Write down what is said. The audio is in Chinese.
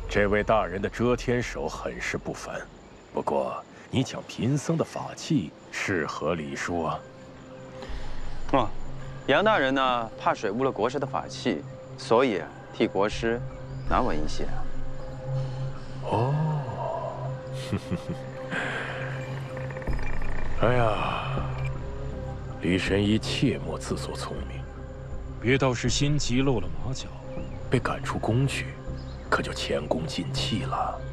这位大人的遮天手很是不凡，不过你讲贫僧的法器是合理说。 哦，杨大人呢，怕水污了国师的法器，所以替国师拿稳一些啊。 哦，哎呀，李神医切莫自作聪明， 别到时心急露了马脚， 被赶出宫去，可就前功尽弃了。